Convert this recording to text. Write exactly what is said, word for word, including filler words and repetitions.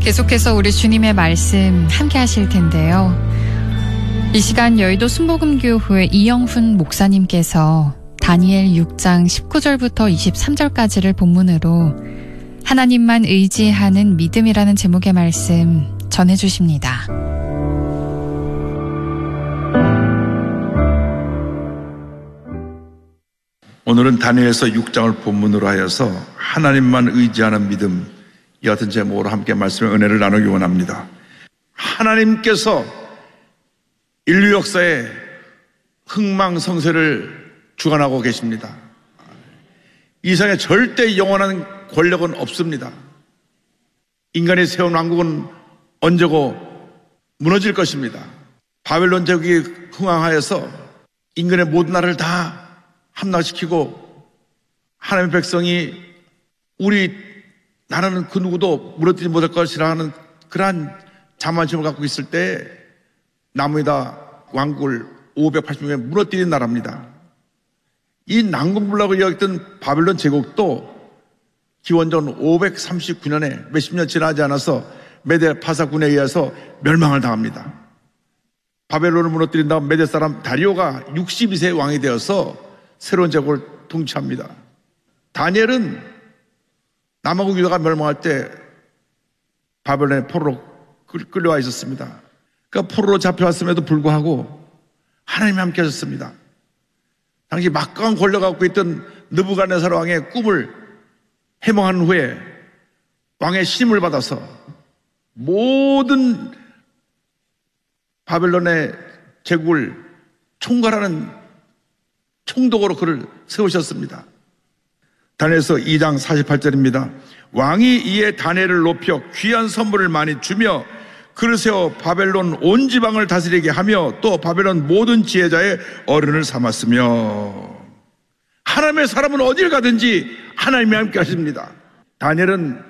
계속해서 우리 주님의 말씀 함께 하실 텐데요. 이 시간 여의도 순복음교회 이영훈 목사님께서 다니엘 육 장 십구 절부터 이십삼 절까지를 본문으로 하나님만 의지하는 믿음이라는 제목의 말씀 전해주십니다. 오늘은 다니엘서 육 장을 본문으로 하여서 하나님만 의지하는 믿음, 이 같은 제목으로 함께 말씀의 은혜를 나누기 원합니다. 하나님께서 인류 역사에 흥망성쇠를 주관하고 계십니다. 이 세상에 절대 영원한 권력은 없습니다. 인간이 세운 왕국은 언제고 무너질 것입니다. 바벨론 제국이 흥황하여서 인간의 모든 나라를 다 함락시키고 하나님의 백성이 우리 나라는 그 누구도 무너뜨리지 못할 것이라 하는 그러한 자만심을 갖고 있을 때 나무에다 왕국을 오백팔십 년에 무너뜨린 나라입니다. 이 난공불락을 여겼던 바벨론 제국도 기원전 오백삼십구 년에 몇십 년 지나지 않아서 메데 파사군에 의해서 멸망을 당합니다. 바벨론을 무너뜨린 다음 메데 사람 다리오가 육십이 세 왕이 되어서 새로운 제국을 통치합니다. 다니엘은 남아국 유다가 멸망할 때 바벨론의 포로로 끌려와 있었습니다. 그러니까 포로로 잡혀왔음에도 불구하고 하나님이 함께 하셨습니다. 당시 막강한 권력을 갖고 있던 느부갓네살 왕의 꿈을 해몽한 후에 왕의 신임을 받아서 모든 바벨론의 제국을 총괄하는 총독으로 그를 세우셨습니다. 다니엘서 이 장 사십팔 절입니다. 왕이 이에 다니엘을 높여 귀한 선물을 많이 주며 그를 세워 바벨론 온 지방을 다스리게 하며 또 바벨론 모든 지혜자의 어른을 삼았으며 하나님의 사람은 어딜 가든지 하나님이 함께 하십니다. 다니엘은